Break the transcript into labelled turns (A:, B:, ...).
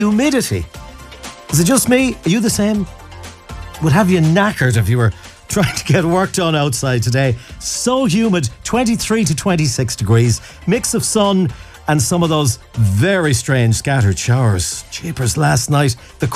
A: humidity. Is it just me? Are you the same? Would have you knackered if you were trying to get work done outside today. So humid, 23 to 26 degrees. Mix of sun and some of those very strange scattered showers. Jeepers, last night, the